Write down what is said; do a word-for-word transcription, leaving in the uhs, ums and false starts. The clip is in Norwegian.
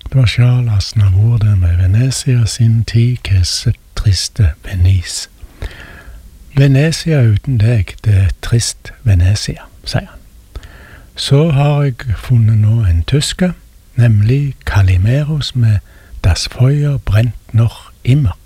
Det var Charles Aznavour med Venezia sin tid, kesse triste Venice. Venezia uten deg, det er trist Venezia, sier han. Så har jeg funnet nå en tysker, nemlig Calimeros med Das Feuer brennt noch immer.